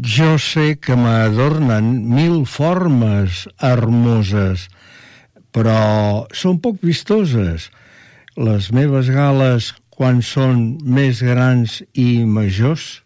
Jo sé que m'adornen 1000 formes hermoses, però són poc vistoses. Les meves gales, quan són més grans i majors,